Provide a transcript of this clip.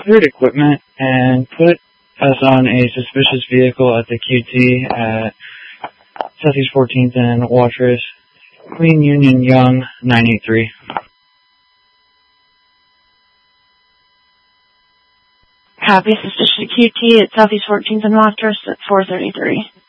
cleared equipment and put us on a suspicious vehicle at the QT at Southeast 14th and Watrous, Queen Union Young 983. Copy, suspicious QT at Southeast 14th and Watrous at 433.